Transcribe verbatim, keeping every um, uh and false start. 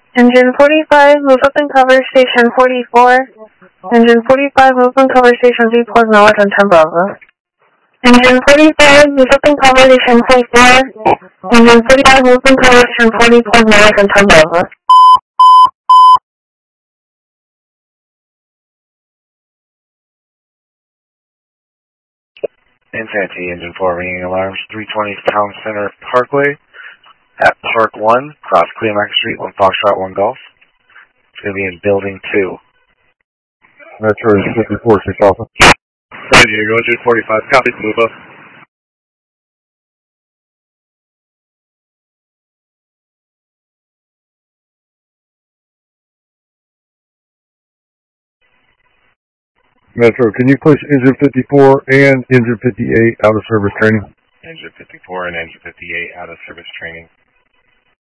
Engine forty-five, move up and cover station forty-four. Engine forty-five, move and cover station three point north on ten Bravo. Engine forty-five, move up and cover station forty-four. Engine forty-five, move and cover station forty point north on ten Bravo. Insanity, Engine four, ringing alarms, three twenty Town Center Parkway at Park one, cross Clearmax Street, one Foxtrot, one Golf. It's going to be in Building two. Metro is fifty-four, six Alpha. San Diego, Engine forty-five, copy, move up. Metro, can you push Engine fifty-four and Engine fifty-eight out of service training? Engine fifty-four and Engine fifty-eight out of service training.